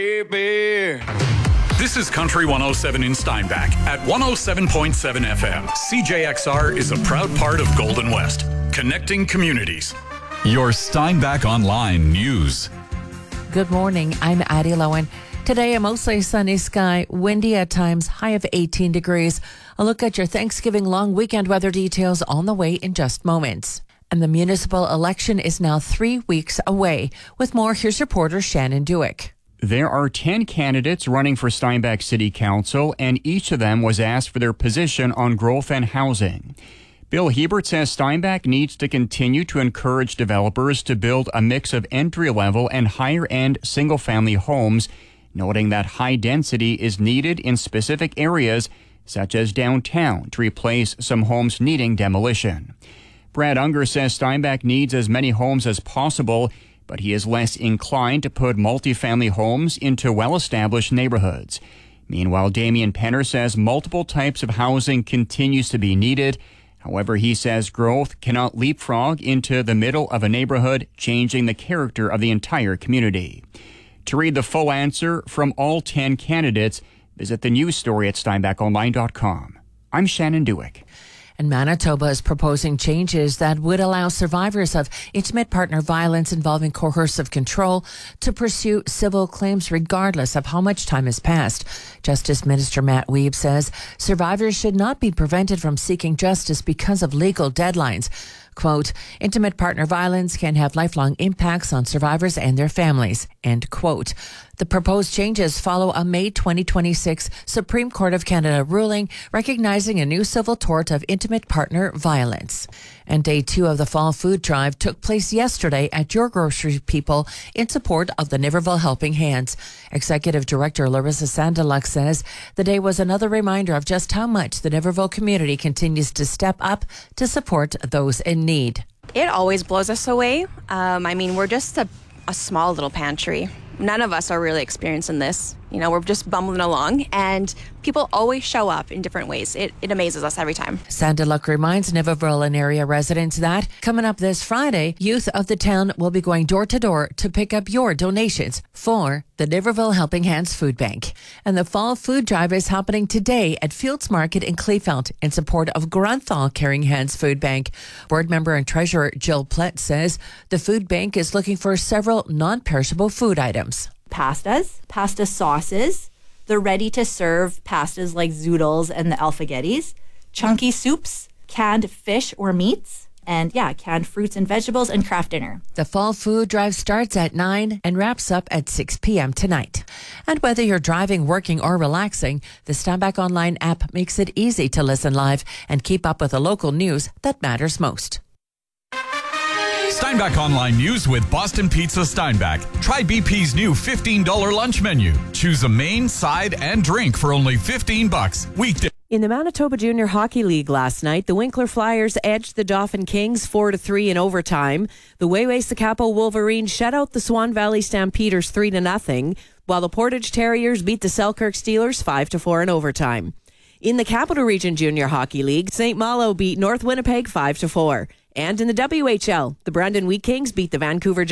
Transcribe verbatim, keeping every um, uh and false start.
This is Country one oh seven in Steinbach at one oh seven point seven F M. C J X R is a proud part of Golden West, connecting communities. Your Steinbach Online News. Good morning, I'm Addie Lowen. Today, a mostly sunny sky, windy at times, high of eighteen degrees. A look at your Thanksgiving long weekend weather details on the way in just moments. And the municipal election is now three weeks away. With more, here's reporter Shannon Dewick. There are ten candidates running for Steinbach City Council, and each of them was asked for their position on growth and housing. Bill Hebert says Steinbach needs to continue to encourage developers to build a mix of entry-level and higher-end single-family homes, noting that high density is needed in specific areas, such as downtown, to replace some homes needing demolition. Brad Unger says Steinbach needs as many homes as possible, but he is less inclined to put multifamily homes into well-established neighborhoods. Meanwhile, Damian Penner says multiple types of housing continues to be needed. However, he says growth cannot leapfrog into the middle of a neighborhood, changing the character of the entire community. To read the full answer from all ten candidates, visit the news story at steinbach online dot com. I'm Shannon Dewick. And Manitoba is proposing changes that would allow survivors of intimate partner violence involving coercive control to pursue civil claims regardless of how much time has passed. Justice Minister Matt Wiebe says survivors should not be prevented from seeking justice because of legal deadlines. Quote, intimate partner violence can have lifelong impacts on survivors and their families, end quote. The proposed changes follow a May twenty twenty-six Supreme Court of Canada ruling recognizing a new civil tort of intimate partner violence. And day two of the Fall Food Drive took place yesterday at Your Grocery People in support of the Niverville Helping Hands. Executive Director Larissa Sandeluk says the day was another reminder of just how much the Niverville community continues to step up to support those in need. It always blows us away. Um, I mean, we're just a, a small little pantry. None of us are really experiencing this. You know, we're just bumbling along, and people always show up in different ways. It, it amazes us every time. Sandeluk reminds Niverville and area residents that coming up this Friday, youth of the town will be going door to door to pick up your donations for the Niverville Helping Hands Food Bank. And the Fall Food Drive is happening today at Fields Market in Kleefeld in support of Granthal Caring Hands Food Bank. Board member and treasurer Jill Plett says the food bank is looking for several non-perishable food items. Pastas, pasta sauces, the ready-to-serve pastas like zoodles and the alfagettis, chunky soups, canned fish or meats, and yeah, canned fruits and vegetables and craft dinner. The Fall Food Drive starts at nine and wraps up at six p.m. tonight. And whether you're driving, working, or relaxing, the Steinbach Online app makes it easy to listen live and keep up with the local news that matters most. Steinbach Online News with Boston Pizza Steinbach. Try B P's new fifteen dollars lunch menu. Choose a main, side, and drink for only fifteen bucks. Weekday. In the Manitoba Junior Hockey League last night, the Winkler Flyers edged the Dauphin Kings four to three in overtime. The Wayway-Sakapo Wolverines shut out the Swan Valley Stampeders three to nothing, while the Portage Terriers beat the Selkirk Steelers five to four in overtime. In the Capital Region Junior Hockey League, Saint Malo beat North Winnipeg five to four. And in the W H L, the Brandon Wheat Kings beat the Vancouver